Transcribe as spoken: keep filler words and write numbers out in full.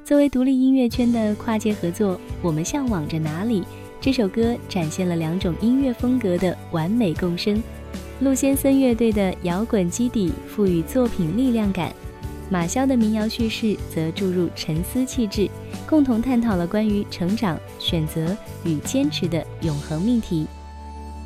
作为独立音乐圈的跨界合作，我们向往着哪里？这首歌展现了两种音乐风格的完美共生。陆先森乐队的摇滚基底赋予作品力量感，马骁的民谣叙事则注入沉思气质，共同探讨了关于成长、选择与坚持的永恒命题。